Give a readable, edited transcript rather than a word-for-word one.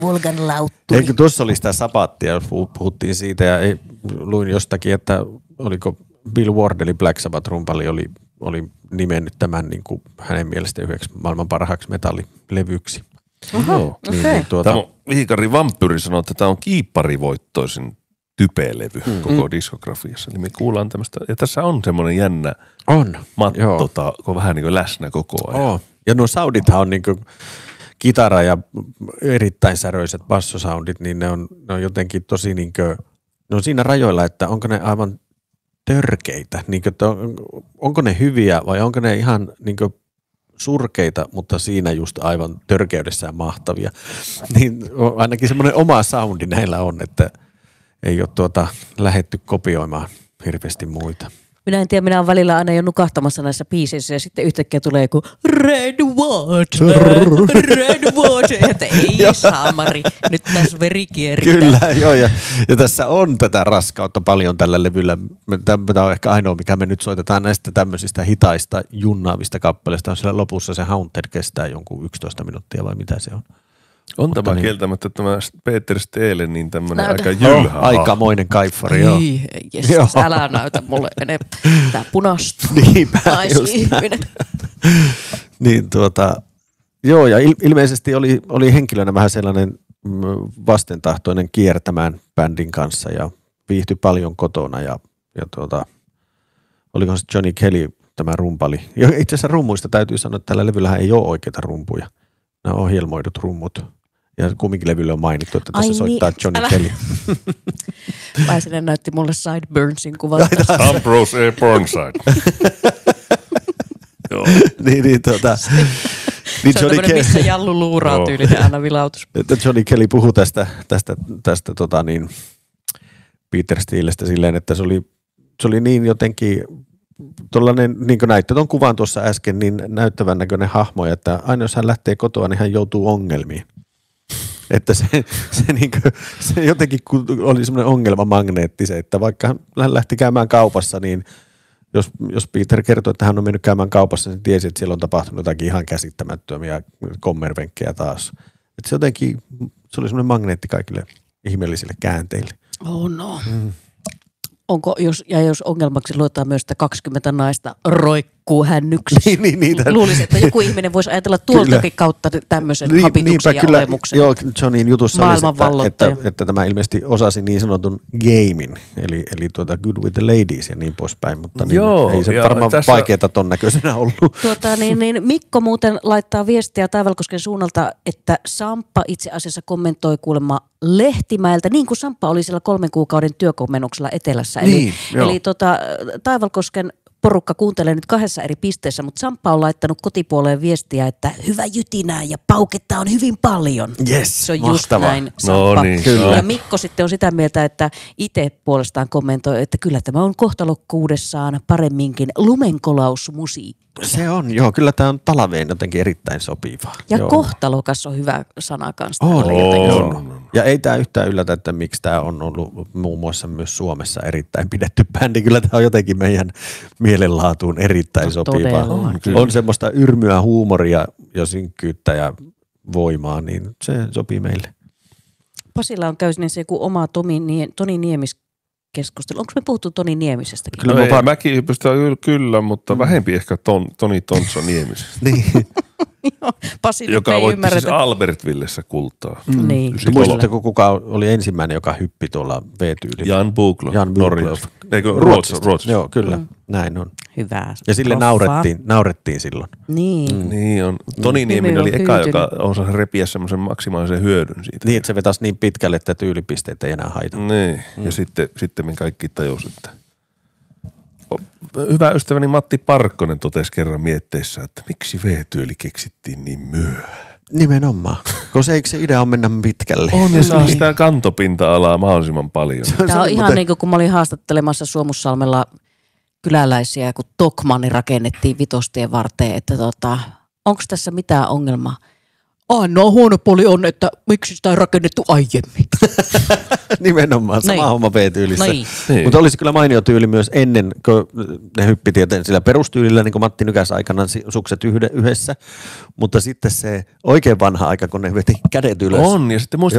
Volgan lautturi. Eikö tuossa oli sitä Sabbattia, jos puhuttiin siitä ja luin jostakin, että oliko Bill Ward eli Black Sabbath-rumpali oli nimennyt tämän niin kuin hänen mielestä yhdeksi maailman parhaaksi metallilevyksi. Oho, okei. Tämä on Viikari Vampyri sanoo, että tämä on kiipparivoittoisin type-levy koko diskografiassa. Eli me kuullaan tämmöistä, ja tässä on semmoinen jännä matto, kun vähän niin kuin läsnä koko ajan. Ja nuo soundithan on niin kuin kitara ja erittäin säröiset bassosoundit, niin ne on jotenkin tosi niin kuin, ne on siinä rajoilla, että onko ne aivan törkeitä, niin kuin, että onko ne hyviä vai onko ne ihan niin kuin surkeita, mutta siinä just aivan törkeydessään mahtavia. Niin ainakin semmoinen oma soundi näillä on, että ei ole lähdetty kopioimaan hirveästi muita. Minä en tiedä, minä olen välillä aina jo nukahtamassa näissä biiseissä ja sitten yhtäkkiä tulee joku Red Water, että ei saamari, nyt tässä veri kiertää. Kyllä, joo, ja tässä on tätä raskautta paljon tällä levyllä. Tämä on ehkä ainoa, mikä me nyt soitetaan näistä tämmöisistä hitaista, junnaavista kappaleista. On siellä lopussa se Haunted kestää jonkun 11 minuuttia vai mitä se on. On tämä kieltämättä tämä Peter Steele, niin tämmöinen aika jylhä. Aikamoinen kaiffari, joo. Jesses, älä näytä mulle enemmän. Tää punastuu. Niinpä, niin joo, ja ilmeisesti oli henkilönä vähän sellainen vastentahtoinen kiertämään bändin kanssa ja viihtyi paljon kotona ja olikohan se Johnny Kelly tämä rumpali. Ja itse asiassa rummuista täytyy sanoa, että tällä levyllähän ei ole oikeita rumpuja. Nämä on ohjelmoidut rummut. Ja kumminkin levyllä on mainittu, että tässä soittaa Johnny Kelly. Paisinen näytti mulle Sideburns-in kuvan. Ambrose A. Burnside. Joo. niin se on tämmöinen, missä Jallu luuraa tyylinen aina vilautus. Että Johnny Kelly puhui tästä Peter Steelestä silleen, että se oli niin jotenkin tuollainen, niin kuin näitte tuon kuvan tuossa äsken, niin näyttävän näköinen hahmo, että aina jos hän lähtee kotoa, niin hän joutuu ongelmiin. Että se jotenkin oli semmoinen ongelmamagneetti se, että vaikka hän lähti käymään kaupassa, niin jos Peter kertoi, että hän on mennyt käymään kaupassa, niin tiesi, että siellä on tapahtunut jotakin ihan käsittämättömiä kommervenkkejä taas. Että se jotenkin, se oli semmoinen magneetti kaikille ihmeellisille käänteille. Oh no. Onko, jos ongelmaksi luetaan myös, että 20 naista roikkuu hännyksessä. Niitä. Luulisin, että joku ihminen voisi ajatella tuoltakin kautta tämmöisen habituksen ja olemuksen. Joo, Johnin jutussa oli, että tämä ilmeisesti osasi niin sanotun gamein, eli Good with the Ladies ja niin poispäin, mutta ei se varmaan vaikeaa ton näköisenä ollut. Mikko muuten laittaa viestiä Taivalkosken suunnalta, että Samppa itse asiassa kommentoi kuulemma Lehtimäeltä, niin kuin Samppa oli siellä 3 kuukauden työkomennuksella etelässä. Eli Taivalkosken porukka kuuntelee nyt 2 eri pisteessä, mutta Samppa on laittanut kotipuoleen viestiä, että hyvä jytinää ja pauketta on hyvin paljon. Yes, se on mahtava. Just näin, Samppa. No niin, kyllä. Ja Mikko sitten on sitä mieltä, että itse puolestaan kommentoi, että kyllä tämä on kohtalokkuudessaan paremminkin lumenkolausmusiikkia. Se on, joo. Kyllä tämä on talveen jotenkin erittäin sopivaa. Ja kohtalokas on hyvä sana kanssa. On. Ja ei tämä yhtään yllätä, että miksi tämä on ollut muun muassa myös Suomessa erittäin pidetty bändi. Kyllä tämä on jotenkin meidän mielenlaatuun erittäin sopivaa. On semmoista yrmyä, huumoria ja synkkyyttä ja voimaa, niin se sopii meille. Pasilla on käynnissä joku oma Toni Niemis keskustelu. Onko me puhuttu Toni Niemisestäkin? Kyllä, mäkin pystyn kyllä, mutta vähempi ehkä Toni Tontso Niemisestä. Niin. Joka voitti siis Albertvillessä kultaa. Niin. Muistatteko, kuka oli ensimmäinen, joka hyppi tuolla V-tyylillä? Jan Buglo. Ruotsissa. Joo, kyllä. Näin on. Hyvä. Ja sille naurettiin silloin. Niin on. Toni Nieminen oli eka, joka osasi repiä semmoisen maksimaalisen hyödyn siitä. Niin, että se vetäisi niin pitkälle, että tyylipisteet ei enää haita. Niin, ja sitten me kaikki tajusi, että hyvä ystäväni Matti Parkkonen totesi kerran mietteissä, että miksi V-tyyli keksittiin niin myöhään. Nimenomaan, koska eikö se idea on mennä pitkälle? On ja saa sitä kantopinta-alaa mahdollisimman paljon. Tämä on ihan niin kuin kun mä olin haastattelemassa Suomussalmella kyläläisiä, kun Tokmanni rakennettiin Vitostien varteen, että onko tässä mitään ongelmaa? Ainoa huono puoli on, että miksi sitä ei rakennettu aiemmin. Nimenomaan, sama homma V-tyylissä. Mutta olisi kyllä mainio tyyli myös ennen, kun ne hyppi tietenkin sillä perustyylillä, niin kuin Matti Nykäs aikana sukset yhdessä. Mutta sitten se oikein vanha aika, kun ne veti kädet ylös. On, ja sitten muistat,